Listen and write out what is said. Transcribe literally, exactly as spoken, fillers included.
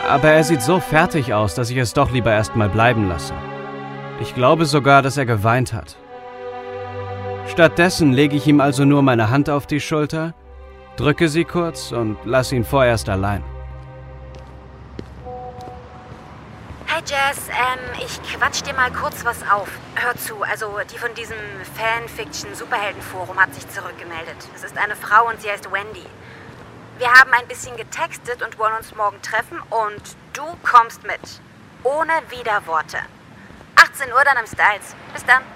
Aber er sieht so fertig aus, dass ich es doch lieber erstmal bleiben lasse. Ich glaube sogar, dass er geweint hat. Stattdessen lege ich ihm also nur meine Hand auf die Schulter, drücke sie kurz und lasse ihn vorerst allein. Hey Jess, ähm, ich quatsch dir mal kurz was auf. Hör zu, also die von diesem Fanfiction-Superhelden-Forum hat sich zurückgemeldet. Es ist eine Frau und sie heißt Wendy. Wir haben ein bisschen getextet und wollen uns morgen treffen und du kommst mit. Ohne Widerworte. achtzehn Uhr dann im Styles. Bis dann.